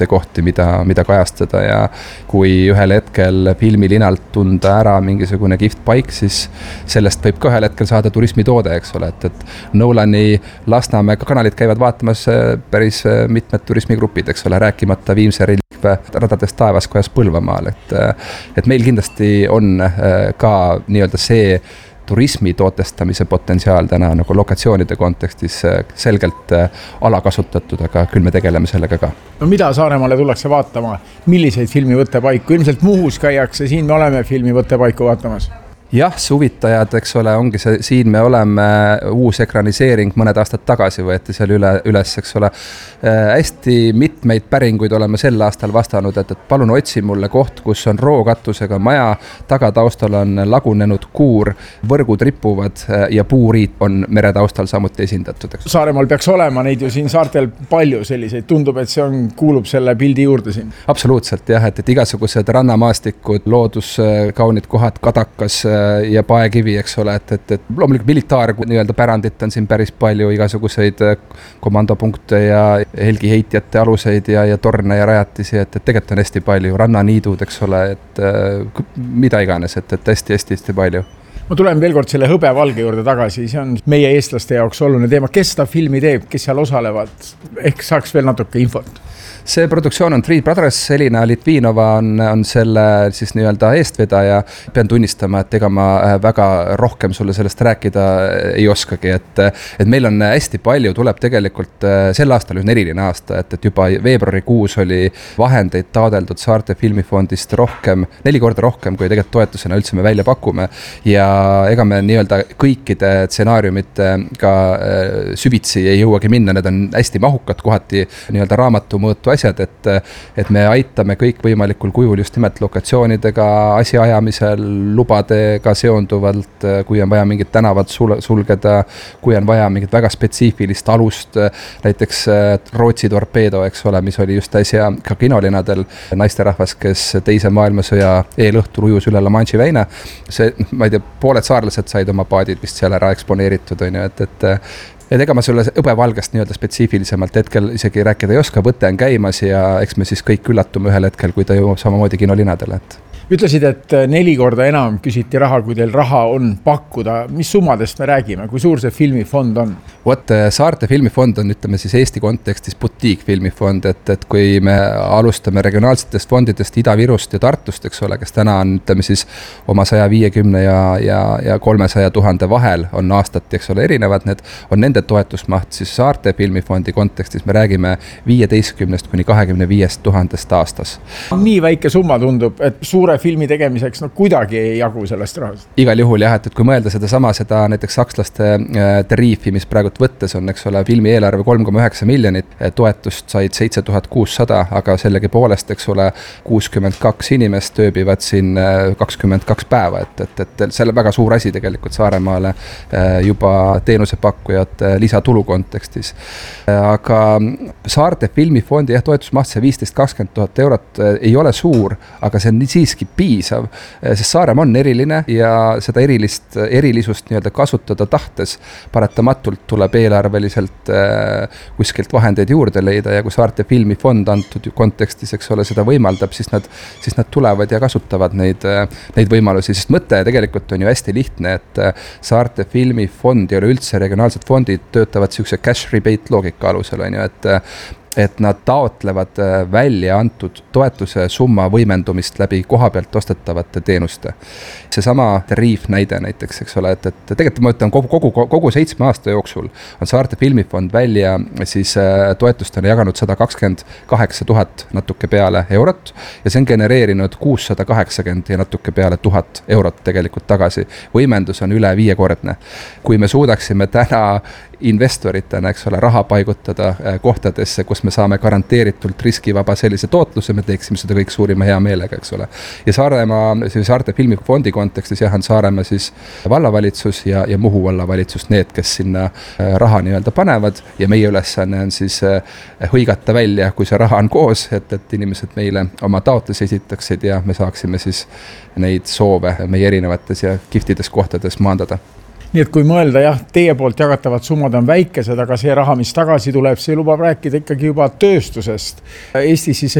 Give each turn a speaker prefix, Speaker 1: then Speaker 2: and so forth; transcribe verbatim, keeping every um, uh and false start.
Speaker 1: kohti, mida, mida kajastada ja kui ühel hetkel filmilinalt tunda ära mingisugune kihvt paik, siis sellest võib ka ühel hetkel saada turismitoode, eks ole, et, et Nolani Lasnamäe kanalid käivad vaatamas päris mitmed turismigrupid, eks ole, rääkimata Viimse relv radadest taevas kojas Põlvamaal, et, et meil kindlasti on ka nii-öelda see turismi tootestamise potentsiaal täna nagu lokatsioonide kontekstis selgelt alakasutatud, aga küll me tegeleme sellega ka.
Speaker 2: No mida Saaremaale tullakse vaatama? Milliseid filmivõttepaiku? Ilmselt Muhus käiakse, siin me oleme filmivõttepaiku vaatamas.
Speaker 1: Jah, suvitajad, eks ole, ongi see, siin me oleme uus ekraniseering mõned aastad tagasi võeti seal üle, üles, eks ole. Äh, hästi mitmeid päringuid oleme sel aastal vastanud, et, et palun otsi mulle koht, kus on rookatusega maja, tagataustal on lagunenud kuur, võrgud ripuvad ja puuriit on meretaustal samuti esindatud. Eks.
Speaker 2: Saaremaal peaks olema neid ju siin saartel palju selliseid, tundub, et see on, kuulub selle pildi juurde siin.
Speaker 1: Absoluutselt jah, et, et igasugused rannamaastikud, looduskaunid kohad, kadakas ja paekivi, eks ole, et, et, et loomulikult militaar nii-öelda pärandit on siin päris palju, igasuguseid komandopunkte ja helgiheitjate aluseid ja, ja torne ja rajatisi, et, et tegelikult on hästi palju, rannaniidud, eks ole, et mida iganes, et, et hästi-hästi-hästi palju.
Speaker 2: Ma tulen veel kord selle hõbevalge juurde tagasi, see on meie eestlaste jaoks oluline teema, kes seda filmi teeb, kes seal osalevad, ehk saaks veel natuke infot.
Speaker 1: See produktsioon on Three Brothers, Elina Litvinova on, on selle siis nii-öelda eestvedaja. Pean tunnistama, et ega ma väga rohkem sulle sellest rääkida ei oskagi, et, et meil on hästi palju, tuleb tegelikult sel aastal on eriline aasta, et, et juba veebruarikuus oli vahendeid taodeldud Saarte filmifondist rohkem, neli korda rohkem, kui tegelikult toetusena üldse me välja pakume ja ega me nii-öelda kõikide stsenaariumitega süvitsi ei jõuagi minna, need on hästi mahukad, kohati nii-öelda raamatu mõõtu asjad, et, et me aitame kõik võimalikul kujul just nimelt lokatsioonidega, asjaajamisel, lubadega seonduvalt, kui on vaja mingit tänavat sul, sulgeda, kui on vaja mingit väga spetsiifilist alust, näiteks Rootsi torpeedo, eks ole, mis oli just äsja ka kinolinadel naisterahvas, kes teise maailmasõja eelõhtul ujus üle La Manche'i väina. See, ma ei tea, pooled saarlased said oma paadid vist seal ära eksponeeritud, on ju, et, et et ega ma sulle õbevalgest nii-öelda spetsiifilisemalt hetkel isegi rääkida ei oska, võte on käimas ja eks me siis kõik üllatume ühel hetkel, kui ta jõuab samamoodi kinolinadele.
Speaker 2: Ütlesid, et neli korda enam küsiti raha, kui teil raha on pakkuda. Mis summadest me räägime? Kui suur see filmifond on?
Speaker 1: Vot, Saarte filmifond on, ütleme siis Eesti kontekstis butiikfilmifond, et, et kui me alustame regionaalsetest fondidest Ida-Virust ja Tartust, eks ole, kes täna on, ütleme siis oma saja viiekümne ja, ja, ja kolmesaja tuhande vahel on aastati, eks ole, erinevad, need on nende toetusmaht, siis Saarte filmifondi kontekstis me räägime viieteistkümnest kuni kahekümne viiest tuhandest aastas.
Speaker 2: Nii väike summa tundub, et suure filmi tegemiseks no kuidagi ei jagu sellest rahast.
Speaker 1: Igal juhul jah, et, et kui mõelda seda sama, seda näiteks sakslaste tariifi, mis praegult võttes on, eks ole, filmi eelarve kolm koma üheksa miljonit, toetust said seitse tuhat kuussada, aga sellegi poolest, eks ole, kuuskümmend kaks inimest tööbivad siin kakskümmend kaks päeva, et, et, et selle väga suur asi tegelikult Saaremaale juba teenusepakkujate lisatulu kontekstis. Aga Saarte filmifondi jah, toetusmaht see viisteist kakskümmend tuhat eurot ei ole suur, aga see on siiski piisav, sest Saaremaa on eriline ja seda erilist, erilisust nii-öelda kasutada tahtes paratamatult tuleb eelarveliselt kuskilt vahendeid juurde leida ja kui Saarte filmifond antud kontekstis, eks ole, seda võimaldab, siis nad, siis nad tulevad ja kasutavad neid, neid võimalusi, sest mõte tegelikult on ju hästi lihtne, et Saarte filmifond ja üleüldse regionaalsed fondid töötavad siukse cash rebate loogika alusel, on ju, et et nad taotlevad välja antud toetuse summa võimendumist läbi koha pealt ostetavate teenuste. See sama tariif näide näiteks, eks ole, et, et tegelikult ma ütlen, kogu, kogu, kogu seitsme aasta jooksul on Saarte filmifond välja siis toetustena jaganud sada kakskümmend kaheksa tuhat natuke peale eurot ja see on genereerinud kuussada kaheksakümmend ja natuke peale tuhat eurot tegelikult tagasi. Võimendus on üle viiekordne. Kui me suudaksime täna investoritena, eks ole, raha paigutada kohtadesse, kus me saame garanteeritult riskivaba sellise tootluse, me teeksime seda kõik suurima hea meelega, eks ole. Ja Saaremaa, Saarte filmifondi kontekstis jah, on Saaremaa siis vallavalitsus ja, ja Muhu vallavalitsus need, kes sinna raha nii-öelda panevad ja meie ülesanne on siis hõigata välja, kui see raha on koos, et, et inimesed meile oma taotlusi esitaksid ja me saaksime siis neid soove meie erinevates ja kihvtides kohtades maandada.
Speaker 2: nii et kui mõelda jah, teie poolt jagatavad summad on väikesed, aga see raha, mis tagasi tuleb, see lubab rääkida ikkagi juba tööstusest. Eestis siis